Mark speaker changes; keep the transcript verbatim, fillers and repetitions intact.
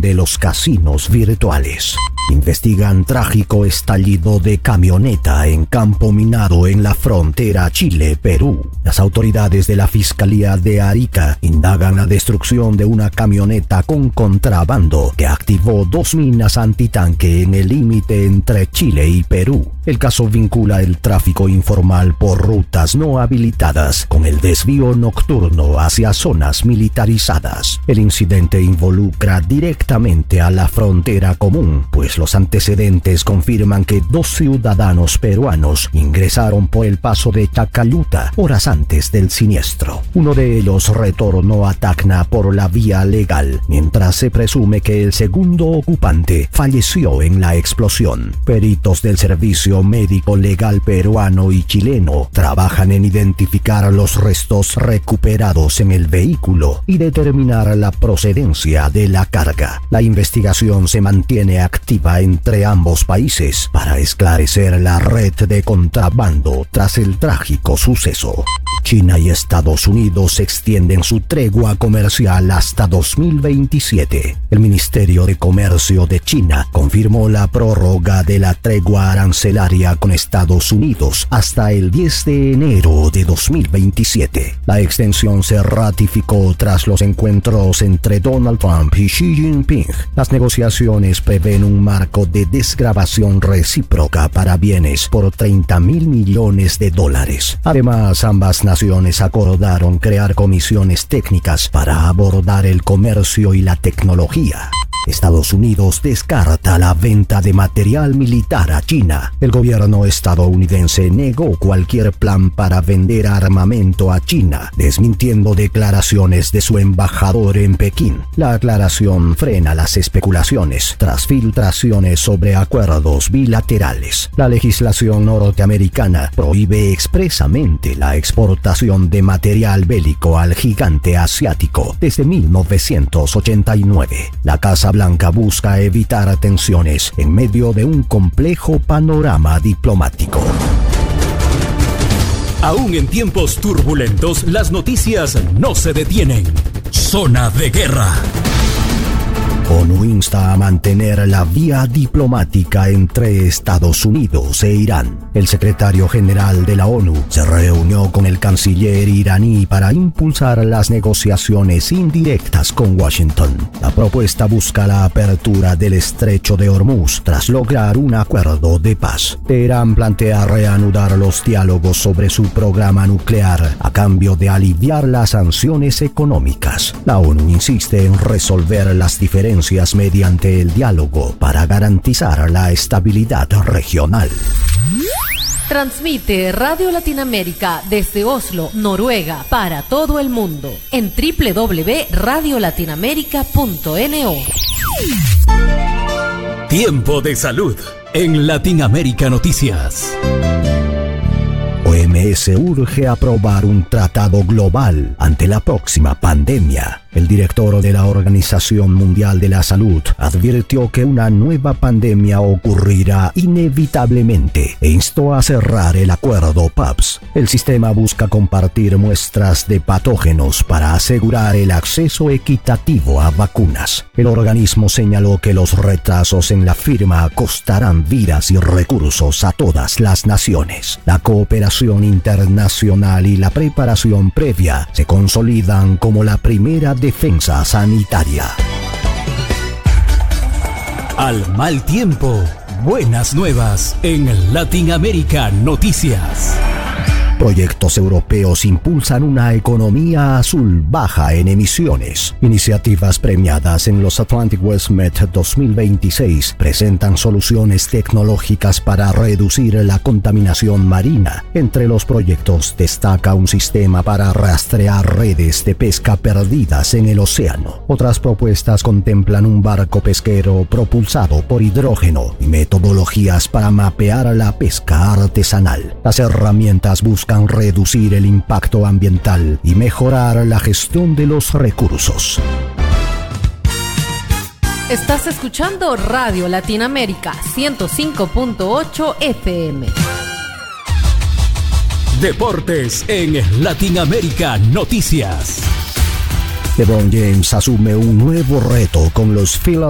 Speaker 1: de los casinos virtuales. Investigan trágico estallido de camioneta en campo minado en la frontera Chile-Perú. Las autoridades de la Fiscalía de Arica indagan la destrucción de una camioneta con contrabando que activó dos minas antitanque en el límite entre Chile y Perú. El caso vincula el tráfico informal por rutas no habilitadas con el desvío nocturno hacia zonas militarizadas. El incidente involucra directamente a la frontera común, pues los antecedentes confirman que dos ciudadanos peruanos ingresaron por el paso de Chacayuta horas antes del siniestro. Uno de ellos retornó a Tacna por la vía legal, mientras se presume que el segundo ocupante falleció en la explosión. Peritos del Servicio Médico Legal peruano y chileno trabajan en identificar los restos recuperados en el vehículo y determinar la procedencia de la carga. La investigación se mantiene activa entre ambos países para esclarecer la red de contrabando tras el trágico suceso. China y Estados Unidos extienden su tregua comercial hasta dos mil veintisiete. El Ministerio de Comercio de China confirmó la prórroga de la tregua arancelaria con Estados Unidos hasta el diez de enero de dos mil veintisiete. La extensión se ratificó tras los encuentros entre Donald Trump y Xi Jinping. Las negociaciones prevén un marco de desgravación recíproca para bienes por treinta mil millones de dólares. Además, ambas naciones acordaron crear comisiones técnicas para abordar el comercio y la tecnología. Estados Unidos descarta la venta de material militar a China. El gobierno estadounidense negó cualquier plan para vender armamento a China, desmintiendo declaraciones de su embajador en Pekín. La aclaración frena las especulaciones tras filtraciones sobre acuerdos bilaterales. La legislación norteamericana prohíbe expresamente la exportación de material bélico al gigante asiático desde mil novecientos ochenta y nueve. La Casa Blanca busca evitar tensiones en medio de un complejo panorama diplomático.
Speaker 2: Aún en tiempos turbulentos, las noticias no se detienen. Zona de guerra.
Speaker 1: ONU insta a mantener la vía diplomática entre Estados Unidos e Irán. El secretario general de la ONU se reunió con el canciller iraní para impulsar las negociaciones indirectas con Washington. La propuesta busca la apertura del estrecho de Hormuz tras lograr un acuerdo de paz. Teherán plantea reanudar los diálogos sobre su programa nuclear a cambio de aliviar las sanciones económicas. La ONU insiste en resolver las diferencias mediante el diálogo para garantizar la estabilidad regional.
Speaker 3: Transmite Radio Latinoamérica desde Oslo, Noruega, para todo el mundo en doble u doble u doble u punto radio latinoamérica punto no.
Speaker 2: Tiempo de salud en Latinoamérica Noticias.
Speaker 1: O M S urge aprobar un tratado global ante la próxima pandemia. El director de la Organización Mundial de la Salud advirtió que una nueva pandemia ocurrirá inevitablemente e instó a cerrar el acuerdo P A P S. El sistema busca compartir muestras de patógenos para asegurar el acceso equitativo a vacunas. El organismo señaló que los retrasos en la firma costarán vidas y recursos a todas las naciones. La cooperación internacional y la preparación previa se consolidan como la primera defensa sanitaria.
Speaker 2: Al mal tiempo, buenas nuevas en Latinoamérica Noticias.
Speaker 1: Proyectos europeos impulsan una economía azul baja en emisiones. Iniciativas premiadas en los Atlantic West Met dos mil veintiséis presentan soluciones tecnológicas para reducir la contaminación marina. Entre los proyectos destaca un sistema para rastrear redes de pesca perdidas en el océano. Otras propuestas contemplan un barco pesquero propulsado por hidrógeno y metodologías para mapear la pesca artesanal. Las herramientas buscan reducir el impacto ambiental y mejorar la gestión de los recursos.
Speaker 3: Estás escuchando Radio Latinoamérica ciento cinco punto ocho F M.
Speaker 2: Deportes en Latinoamérica Noticias.
Speaker 1: LeBron James asume un nuevo reto con los Philadelphia